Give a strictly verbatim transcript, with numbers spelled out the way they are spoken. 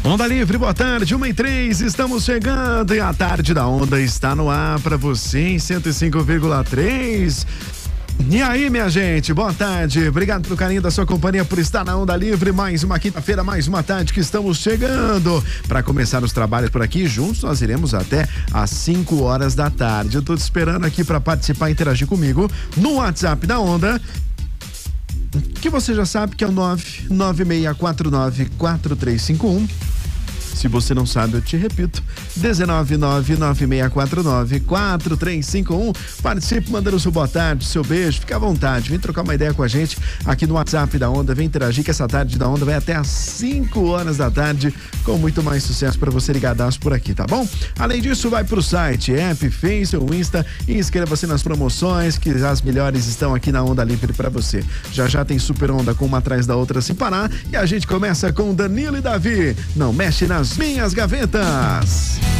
Onda Livre, boa tarde, uma e três, estamos chegando e a tarde da Onda está no ar para você em cento e cinco vírgula três. E aí, minha gente, boa tarde, obrigado pelo carinho da sua companhia, por estar na Onda Livre, mais uma quinta-feira, mais uma tarde que estamos chegando para começar os trabalhos por aqui, juntos nós iremos até às cinco horas da tarde. Eu tô te esperando aqui para participar e interagir comigo no WhatsApp da Onda, que você já sabe que é o nove nove seis quatro nove quatro três cinco um. Se você não sabe, eu te repito, um nove nove nove seis quatro nove quatro três cinco um. Participe mandando seu boa tarde, seu beijo, fica à vontade, vem trocar uma ideia com a gente aqui no WhatsApp da Onda, vem interagir que essa tarde da Onda vai até às cinco horas da tarde com muito mais sucesso para você ligadaço por aqui, tá bom? Além disso, vai pro site, app, Face ou Insta e inscreva-se nas promoções que as melhores estão aqui na Onda Livre para você. Já já tem Super Onda com uma atrás da outra sem parar e a gente começa com Danilo e Davi. Não mexe nas minhas gavetas.